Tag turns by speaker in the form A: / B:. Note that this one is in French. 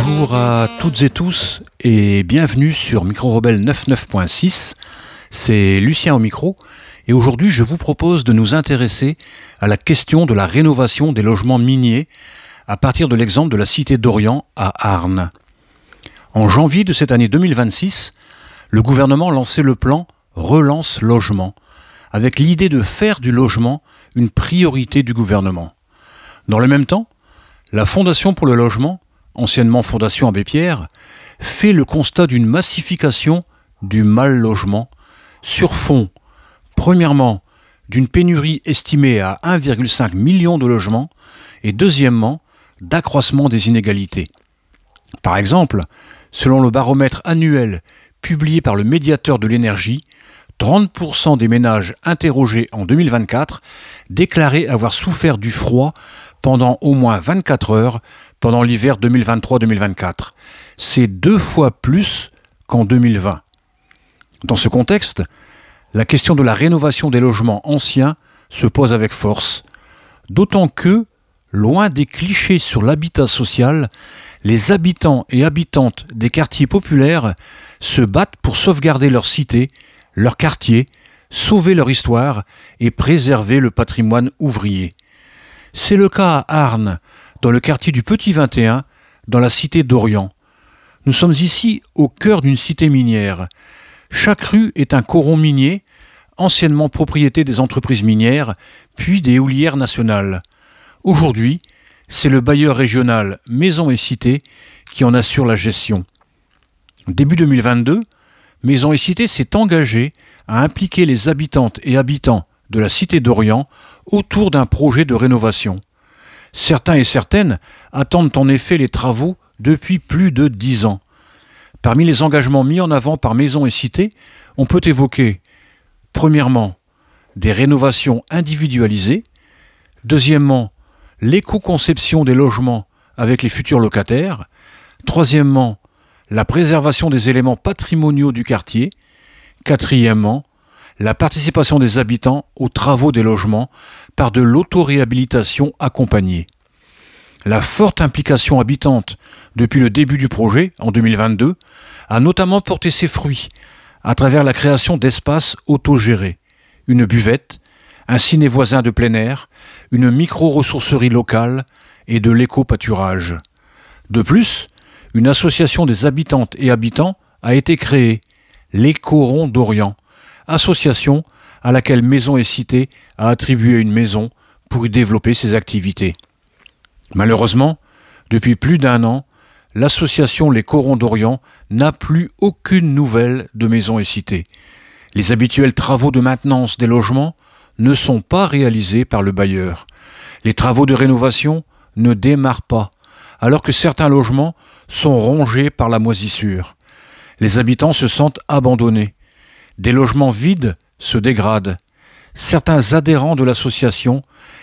A: Bonjour à toutes et tous et bienvenue sur Micro Rebelle 99.6. C'est Lucien au micro et aujourd'hui je vous propose de nous intéresser à la question de la rénovation des logements miniers à partir de l'exemple de la cité d'Orient à Arnes. En janvier de cette année 2026, le gouvernement lançait le plan Relance Logement avec l'idée de faire du logement une priorité du gouvernement. Dans le même temps, la Fondation pour le logement, anciennement Fondation Abbé Pierre, fait le constat d'une massification du mal-logement sur fond, premièrement, d'une pénurie estimée à 1,5 million de logements et deuxièmement, d'accroissement des inégalités. Par exemple, selon le baromètre annuel publié par le médiateur de l'énergie, 30% des ménages interrogés en 2024 déclaraient avoir souffert du froid pendant au moins 24 heures pendant l'hiver 2023-2024. C'est 2 fois plus qu'en 2020. Dans ce contexte, la question de la rénovation des logements anciens se pose avec force, d'autant que, loin des clichés sur l'habitat social, les habitants et habitantes des quartiers populaires se battent pour sauvegarder leur cité, leur quartier, sauver leur histoire et préserver le patrimoine ouvrier. C'est le cas à Arnes, dans le quartier du Petit 21, dans la cité d'Orient. Nous sommes ici au cœur d'une cité minière. Chaque rue est un coron minier, anciennement propriété des entreprises minières, puis des houlières nationales. Aujourd'hui, c'est le bailleur régional Maisons et Cités qui en assure la gestion. Début 2022, Maisons et Cités s'est engagé à impliquer les habitantes et habitants de la cité d'Orient autour d'un projet de rénovation. Certains et certaines attendent en effet les travaux depuis plus de 10 ans. Parmi les engagements mis en avant par Maisons et Cités, on peut évoquer, premièrement, des rénovations individualisées, deuxièmement, l'éco-conception des logements avec les futurs locataires, troisièmement, la préservation des éléments patrimoniaux du quartier, quatrièmement, la participation des habitants aux travaux des logements par de l'autoréhabilitation accompagnée. La forte implication habitante depuis le début du projet, en 2022, a notamment porté ses fruits à travers la création d'espaces autogérés, une buvette, un ciné voisin de plein air, une micro-ressourcerie locale et de l'éco-pâturage. De plus, une association des habitantes et habitants a été créée, les Corons d'Orient, association à laquelle Maisons et Cités a attribué une maison pour y développer ses activités. Malheureusement, depuis plus d'1 an, l'association Les Corons d'Orient n'a plus aucune nouvelle de Maisons et Cités. Les habituels travaux de maintenance des logements ne sont pas réalisés par le bailleur. Les travaux de rénovation ne démarrent pas, alors que certains logements sont rongés par la moisissure. Les habitants se sentent abandonnés. Des logements vides se dégradent. Certains adhérents de l'association